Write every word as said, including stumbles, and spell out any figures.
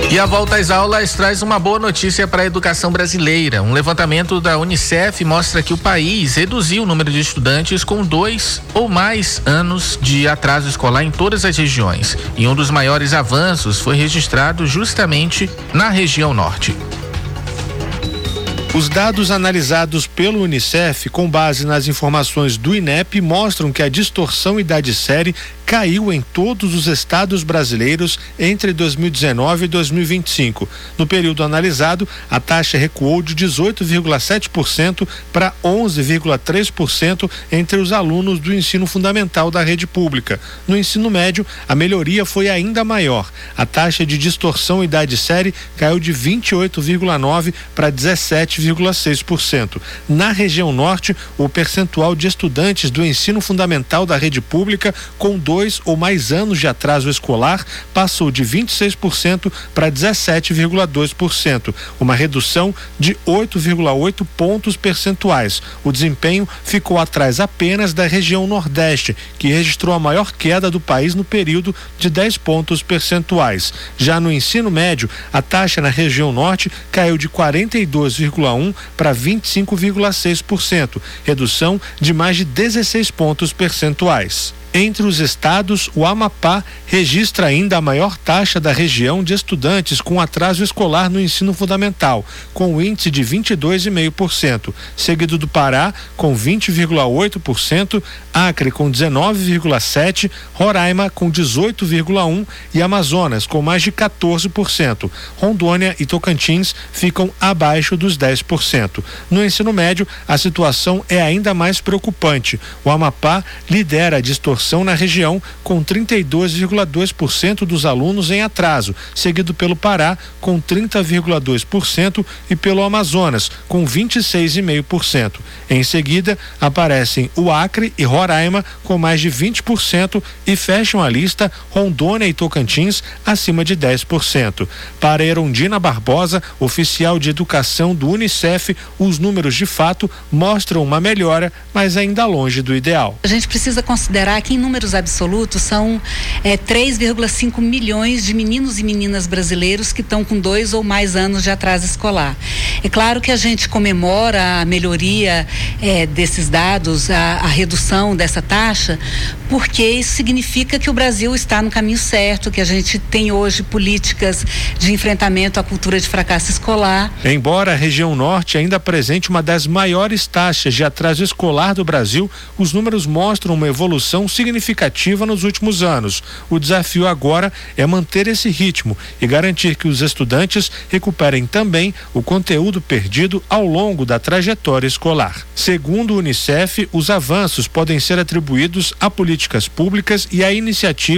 E a volta às aulas traz uma boa notícia para a educação brasileira. Um levantamento da Unicef mostra que o país reduziu o número de estudantes com dois ou mais anos de atraso escolar em todas as regiões. E um dos maiores avanços foi registrado justamente na região norte. Os dados analisados pelo Unicef, com base nas informações do INEP, mostram que a distorção idade-série caiu em todos os estados brasileiros entre dois mil e dezenove e dois mil e vinte e cinco. No período analisado, a taxa recuou de dezoito vírgula sete por cento para onze vírgula três por cento entre os alunos do ensino fundamental da rede pública. No ensino médio, a melhoria foi ainda maior. A taxa de distorção idade-série caiu de vinte e oito vírgula nove por cento para dezessete vírgula seis por cento. Na região norte, o percentual de estudantes do ensino fundamental da rede pública com dois ou mais anos de atraso escolar passou de vinte e seis por cento para dezessete vírgula dois por cento, uma redução de oito vírgula oito pontos percentuais. O desempenho ficou atrás apenas da região nordeste, que registrou a maior queda do país no período de dez pontos percentuais. Já no ensino médio, a taxa na região norte caiu de quarenta e dois vírgula um por cento para vinte e cinco vírgula seis por cento, redução de mais de dezesseis pontos percentuais. Entre os estados, o Amapá registra ainda a maior taxa da região de estudantes com atraso escolar no ensino fundamental, com o índice de vinte e dois vírgula cinco por cento, seguido do Pará com vinte vírgula oito por cento, Acre com dezenove vírgula sete por cento, Roraima com dezoito vírgula um por cento e Amazonas com mais de quatorze por cento. Rondônia e Tocantins ficam abaixo dos dez por cento. No ensino médio, a situação é ainda mais preocupante. O Amapá lidera a distorção na região com trinta e dois vírgula dois por cento dos alunos em atraso, seguido pelo Pará com trinta vírgula dois por cento e pelo Amazonas com vinte e seis vírgula cinco por cento. Em seguida, aparecem o Acre e Roraima com mais de vinte por cento e fecham a lista Rondônia e Tocantins acima de dez por cento. Para Erundina Barbosa, oficial de educação do Unicef, os números de fato mostram uma melhora, mas ainda longe do ideal. A gente precisa considerar que em números absolutos são é, três vírgula cinco milhões de meninos e meninas brasileiros que estão com dois ou mais anos de atraso escolar. É claro que a gente comemora a melhoria é, desses dados, a, a redução dessa taxa, porque isso significa que o Brasil está no caminho certo, que a gente tem hoje políticas de enfrentamento à cultura de fracasso escolar. Embora a região norte ainda apresente uma das maiores taxas de atraso escolar do Brasil, os números mostram uma evolução significativa nos últimos anos. O desafio agora é manter esse ritmo e garantir que os estudantes recuperem também o conteúdo perdido ao longo da trajetória escolar. Segundo o Unicef, os avanços podem ser atribuídos a políticas públicas e a iniciativas